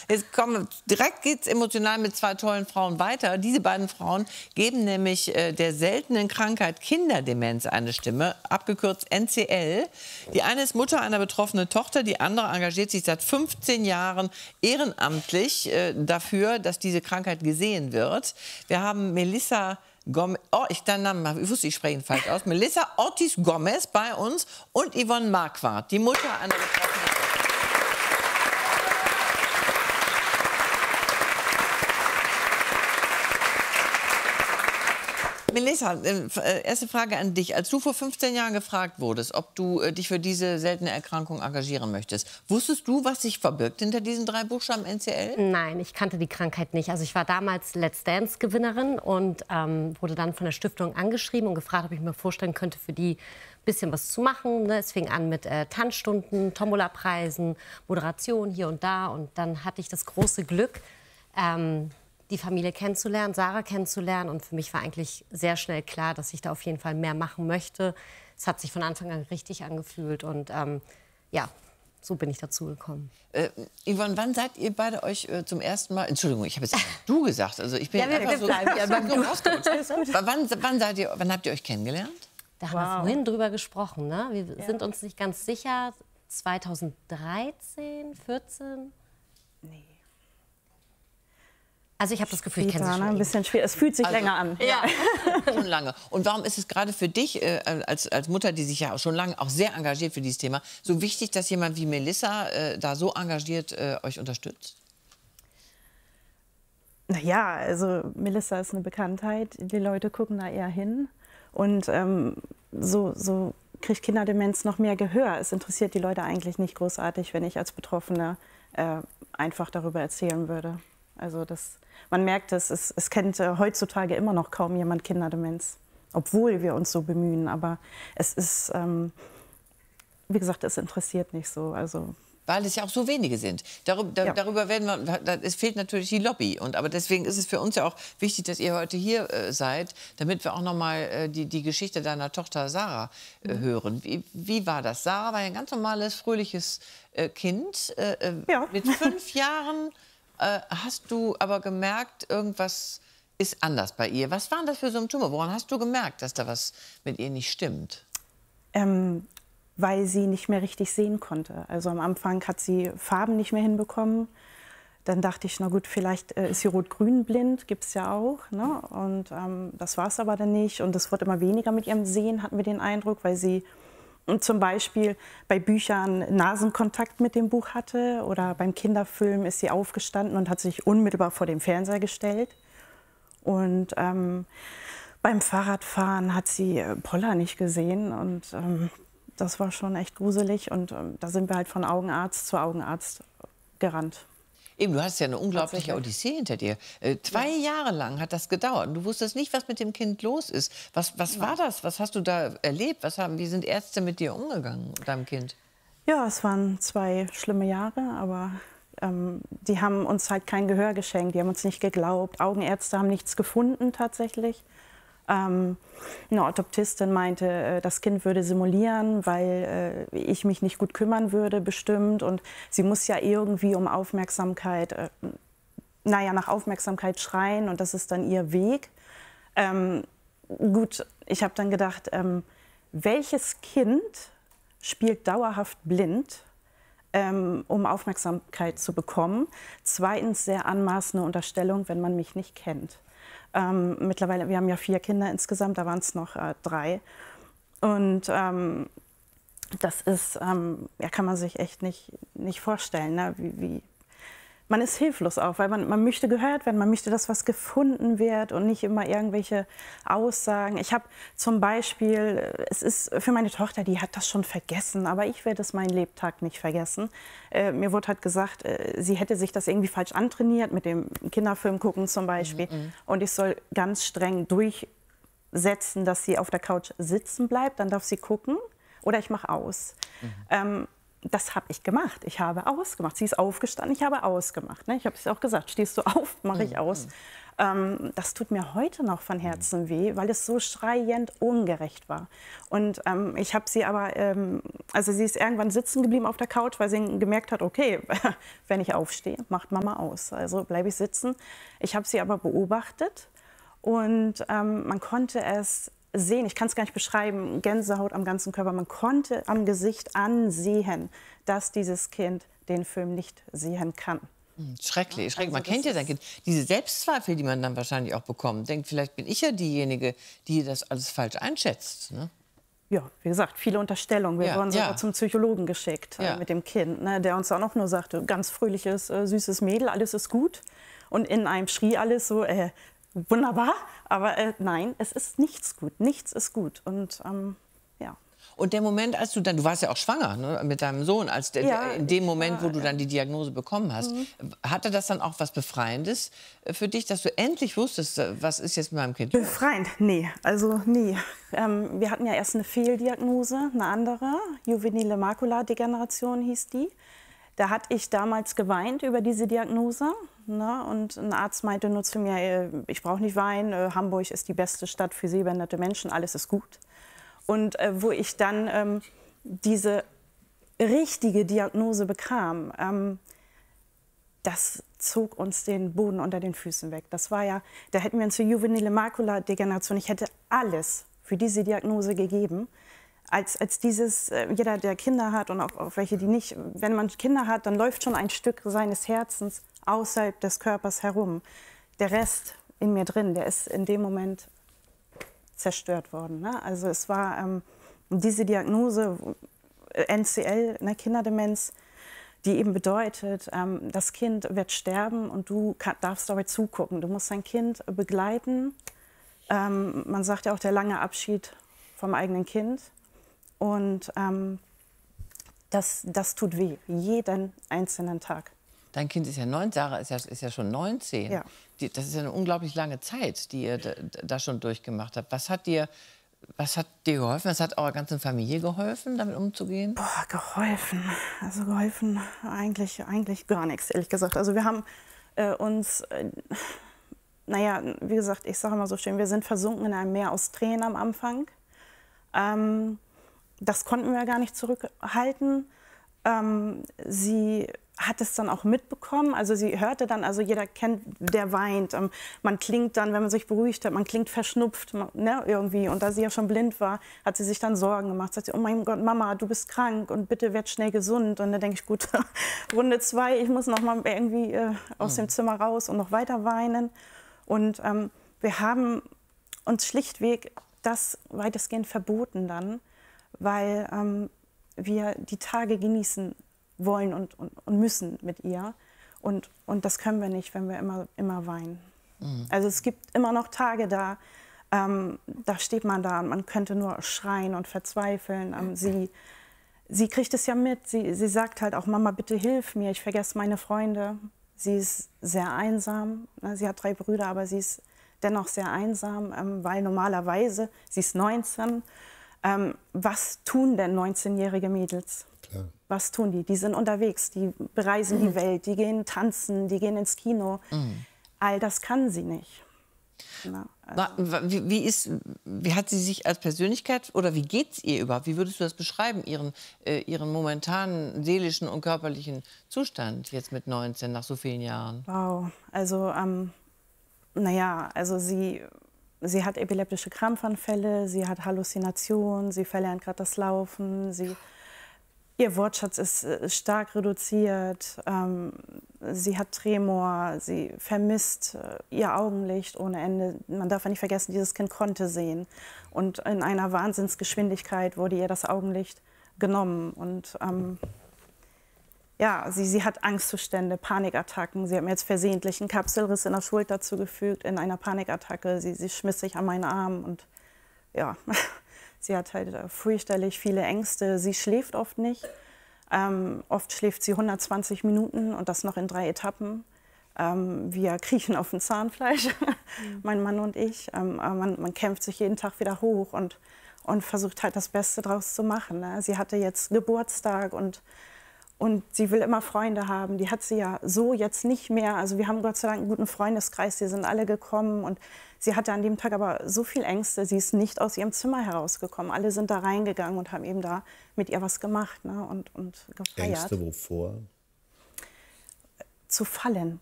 Direkt geht's emotional mit zwei tollen Frauen weiter. Diese beiden Frauen geben nämlich der seltenen Krankheit Kinderdemenz eine Stimme, abgekürzt NCL. Die eine ist Mutter einer betroffenen Tochter, die andere engagiert sich seit 15 Jahren ehrenamtlich dafür, dass diese Krankheit gesehen wird. Wir haben Melissa Gomez, ich wusste, ich spreche ihn falsch aus. Melissa Ortiz Gomez bei uns und Yvonne Marquardt, die Mutter einer betroffenen Tochter. Melissa, erste Frage an dich. Als du vor 15 Jahren gefragt wurdest, ob du dich für diese seltene Erkrankung engagieren möchtest, wusstest du, was sich verbirgt hinter diesen 3 Buchstaben NCL? Nein, ich kannte die Krankheit nicht. Also ich war damals Let's Dance-Gewinnerin und wurde dann von der Stiftung angeschrieben und gefragt, ob ich mir vorstellen könnte, für die ein bisschen was zu machen. Es fing an mit Tanzstunden, Tombola-Preisen, Moderation hier und da. Und dann hatte ich das große Glück, die Familie kennenzulernen, Sarah kennenzulernen. Und für mich war eigentlich sehr schnell klar, dass ich da auf jeden Fall mehr machen möchte. Es hat sich von Anfang an richtig angefühlt. Und ja, so bin ich dazu gekommen. Yvonne, wann seid ihr beide euch zum ersten Mal... Entschuldigung, ich habe jetzt du gesagt. Also ich bin ja, einfach so... Wann habt ihr euch kennengelernt? Da haben wir vorhin drüber gesprochen. Ne? Wir sind uns nicht ganz sicher. 2013, 14? Nee. Also ich habe das Gefühl, ich kenne sie schon ein bisschen schwer. Es fühlt sich länger an. Ja, schon lange. Und warum ist es gerade für dich als Mutter, die sich ja auch schon lange auch sehr engagiert für dieses Thema, so wichtig, dass jemand wie Melissa da so engagiert euch unterstützt? Na ja, also Melissa ist eine Bekanntheit. Die Leute gucken da eher hin. Und so kriegt Kinderdemenz noch mehr Gehör. Es interessiert die Leute eigentlich nicht großartig, wenn ich als Betroffene einfach darüber erzählen würde. Also man merkt, es kennt heutzutage immer noch kaum jemand Kinderdemenz, obwohl wir uns so bemühen. Aber es ist, wie gesagt, es interessiert nicht so. Also weil es ja auch so wenige sind. Darüber werden wir, es fehlt natürlich die Lobby. Aber deswegen ist es für uns ja auch wichtig, dass ihr heute hier seid, damit wir auch noch mal die Geschichte deiner Tochter Sarah hören. Wie war das? Sarah war ein ganz normales, fröhliches Kind. Mit 5 Jahren hast du aber gemerkt, irgendwas ist anders bei ihr. Was waren das für Symptome? Woran hast du gemerkt, dass da was mit ihr nicht stimmt? Weil sie nicht mehr richtig sehen konnte. Also am Anfang hat sie Farben nicht mehr hinbekommen. Dann dachte ich, na gut, vielleicht ist sie rot-grün blind, gibt es ja auch. Ne? Und das war es aber dann nicht. Und es wurde immer weniger mit ihrem Sehen, hatten wir den Eindruck, weil sie zum Beispiel bei Büchern Nasenkontakt mit dem Buch hatte. Oder beim Kinderfilm ist sie aufgestanden und hat sich unmittelbar vor den Fernseher gestellt. Und beim Fahrradfahren hat sie Poller nicht gesehen. Und das war schon echt gruselig und da sind wir halt von Augenarzt zu Augenarzt gerannt. Eben, du hast ja eine unglaubliche Odyssee hinter dir. 2 Jahre lang hat das gedauert. Und du wusstest nicht, was mit dem Kind los ist. Was war das? Was hast du da erlebt? Wie sind Ärzte mit dir umgegangen, mit deinem Kind? Ja, es waren 2 schlimme Jahre, aber die haben uns halt kein Gehör geschenkt. Die haben uns nicht geglaubt. Augenärzte haben nichts gefunden tatsächlich. Eine Orthoptistin meinte, das Kind würde simulieren, weil ich mich nicht gut kümmern würde, bestimmt. Und sie muss ja irgendwie um Aufmerksamkeit, nach Aufmerksamkeit schreien und das ist dann ihr Weg. Gut, ich habe dann gedacht, welches Kind spielt dauerhaft blind, um Aufmerksamkeit zu bekommen? Zweitens, sehr anmaßende Unterstellung, wenn man mich nicht kennt. Mittlerweile, wir haben ja 4 Kinder insgesamt, da waren es noch 3. Und das ist, kann man sich echt nicht vorstellen, ne? Man ist hilflos auch, weil man möchte gehört werden, man möchte, dass was gefunden wird und nicht immer irgendwelche Aussagen. Ich habe zum Beispiel, es ist für meine Tochter, die hat das schon vergessen, aber ich werde es meinen Lebtag nicht vergessen. Mir wurde halt gesagt, sie hätte sich das irgendwie falsch antrainiert, mit dem Kinderfilm gucken zum Beispiel. Und ich soll ganz streng durchsetzen, dass sie auf der Couch sitzen bleibt, dann darf sie gucken oder ich mache aus. Das habe ich gemacht. Ich habe ausgemacht. Sie ist aufgestanden, ich habe ausgemacht. Ne? Ich habe es auch gesagt, stehst du auf, mache ich aus. Das tut mir heute noch von Herzen weh, weil es so schreiend ungerecht war. Und ich habe sie aber, also sie ist irgendwann sitzen geblieben auf der Couch, weil sie gemerkt hat, okay, wenn ich aufstehe, macht Mama aus. Also bleibe ich sitzen. Ich habe sie aber beobachtet und man konnte es sehen, ich kann es gar nicht beschreiben, Gänsehaut am ganzen Körper. Man konnte am Gesicht ansehen, dass dieses Kind den Film nicht sehen kann. Schrecklich, schrecklich. Man Also kennt ja das sein Kind. Diese Selbstzweifel, die man dann wahrscheinlich auch bekommt. Denkt, vielleicht bin ich ja diejenige, die das alles falsch einschätzt. Ne? Ja, wie gesagt, viele Unterstellungen. Wir Ja, wurden sogar ja. zum Psychologen geschickt Ja. mit dem Kind, ne, der uns dann auch nur sagte, ganz fröhliches, süßes Mädel, alles ist gut. Und in einem schrie alles so, wunderbar, aber nein, es ist nichts gut, nichts ist gut. Und ja. Und der Moment, als du dann, du warst ja auch schwanger, ne, mit deinem Sohn, als Ja, in dem ich Moment, wo war, du dann die Diagnose bekommen hast, hatte das dann auch was Befreiendes für dich, dass du endlich wusstest, was ist jetzt mit meinem Kind? Befreiend? Nee, also nie. Wir hatten ja erst eine Fehldiagnose, eine andere, juvenile Makuladegeneration hieß die. Da hatte ich damals geweint über diese Diagnose. Ne? Und ein Arzt meinte nur zu mir, ich brauche nicht weinen, Hamburg ist die beste Stadt für sehbehinderte Menschen, alles ist gut. Und wo ich dann diese richtige Diagnose bekam, das zog uns den Boden unter den Füßen weg. Das war ja, da hätten wir uns zur juvenile Makuladegeneration, ich hätte alles für diese Diagnose gegeben. Als dieses, jeder, der Kinder hat und auch welche, die nicht, wenn man Kinder hat, dann läuft schon ein Stück seines Herzens außerhalb des Körpers herum. Der Rest in mir drin, der ist in dem Moment zerstört worden. Ne? Also es war diese Diagnose, NCL, ne, Kinderdemenz, die eben bedeutet, das Kind wird sterben und du darfst dabei zugucken. Du musst dein Kind begleiten. Man sagt ja auch der lange Abschied vom eigenen Kind. Und das tut weh, jeden einzelnen Tag. Dein Kind ist ja 9, Sarah ist ja schon 19. Ja. Das ist ja eine unglaublich lange Zeit, die ihr da schon durchgemacht habt. Was hat dir geholfen? Was hat eurer ganzen Familie geholfen, damit umzugehen? Boah, geholfen. Also geholfen eigentlich gar nichts, ehrlich gesagt. Also wir haben uns, naja, wie gesagt, ich sage immer so schön, wir sind versunken in einem Meer aus Tränen am Anfang. Das konnten wir gar nicht zurückhalten. Sie hat es dann auch mitbekommen. Also sie hörte dann, also jeder kennt, der weint. Man klingt dann, wenn man sich beruhigt hat, man klingt verschnupft, ne, irgendwie. Und da sie ja schon blind war, hat sie sich dann Sorgen gemacht. Sagt sie, oh mein Gott, Mama, du bist krank und bitte werd schnell gesund. Und da denke ich, gut, Runde 2, ich muss noch mal irgendwie aus dem Zimmer raus und noch weiter weinen. Und wir haben uns schlichtweg das weitestgehend verboten dann, weil wir die Tage genießen wollen und müssen mit ihr. Und das können wir nicht, wenn wir immer weinen. Mhm. Also es gibt immer noch Tage, da steht man da und man könnte nur schreien und verzweifeln. Sie kriegt es ja mit. Sie sagt halt auch, Mama, bitte hilf mir, ich vergesse meine Freunde. Sie ist sehr einsam. Sie hat 3 Brüder, aber sie ist dennoch sehr einsam, weil normalerweise, sie ist 19, was tun denn 19-jährige Mädels? Klar. Was tun die? Die sind unterwegs, die bereisen die Welt, die gehen tanzen, die gehen ins Kino. All das kann sie nicht. Na, also. Wie hat sie sich als Persönlichkeit oder wie geht es ihr überhaupt? Wie würdest du das beschreiben, ihren momentanen seelischen und körperlichen Zustand jetzt mit 19, nach so vielen Jahren? Wow, also naja, also sie hat epileptische Krampfanfälle, sie hat Halluzinationen, sie verlernt gerade das Laufen, ihr Wortschatz ist stark reduziert, sie hat Tremor, sie vermisst ihr Augenlicht ohne Ende. Man darf ja nicht vergessen, dieses Kind konnte sehen. Und in einer Wahnsinnsgeschwindigkeit wurde ihr das Augenlicht genommen. Und ja, sie hat Angstzustände, Panikattacken. Sie hat mir jetzt versehentlich einen Kapselriss in der Schulter zugefügt in einer Panikattacke. Sie schmiss sich an meinen Arm und ja, sie hat halt fürchterlich viele Ängste. Sie schläft oft nicht. Oft schläft sie 120 Minuten und das noch in 3 Etappen. Wir kriechen auf dem Zahnfleisch, mein Mann und ich. Man kämpft sich jeden Tag wieder hoch und versucht halt das Beste draus zu machen. Ne? Sie hatte jetzt Geburtstag und Und sie will immer Freunde haben. Die hat sie ja so jetzt nicht mehr. Also wir haben Gott sei Dank einen guten Freundeskreis, die sind alle gekommen. Und sie hatte an dem Tag aber so viel Ängste, sie ist nicht aus ihrem Zimmer herausgekommen. Alle sind da reingegangen und haben eben da mit ihr was gemacht, ne? und gefeiert. Ängste wovor? Zu fallen.